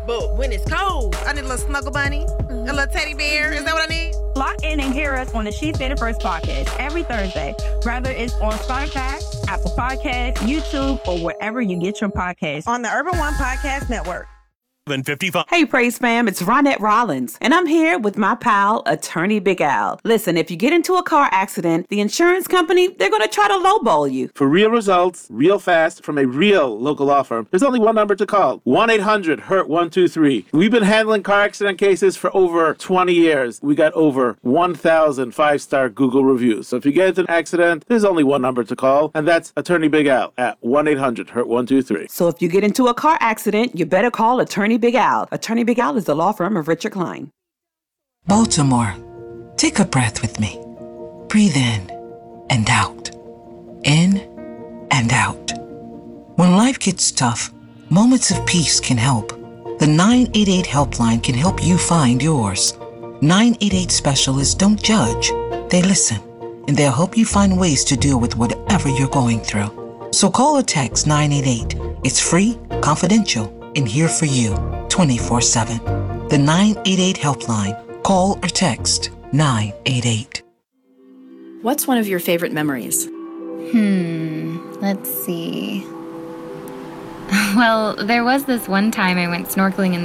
But when it's cold, I need a little snuggle bunny, a little teddy bear. Is that what I need? Lock in and hear us on the She Said It First podcast every Thursday, whether it's on Spotify, Apple Podcasts, YouTube, or wherever you get your podcasts. On the Urban One Podcast Network. 55. Hey, Praise fam, it's Ronette Rollins, and I'm here with my pal, Attorney Big Al. Listen, if you get into a car accident, the insurance company, they're going to try to lowball you. For real results, real fast, from a real local law firm, there's only one number to call. 1-800-HURT-123. We've been handling car accident cases for over 20 years. We got over 1,000 five-star Google reviews. So if you get into an accident, there's only one number to call, and that's Attorney Big Al at 1-800-HURT-123. So if you get into a car accident, you better call Attorney Big Al. Attorney Big Al is the law firm of Richard Klein. Baltimore, take a breath with me. Breathe in and out. In and out. When life gets tough, moments of peace can help. The 988 helpline can help you find yours. 988 specialists don't judge. They listen, and they'll help you find ways to deal with whatever you're going through. So call or text 988. It's free, confidential, and here for you 24/7. The 988 helpline. Call or text 988. What's one of your favorite memories? Let's see. Well, there was this one time I went snorkeling in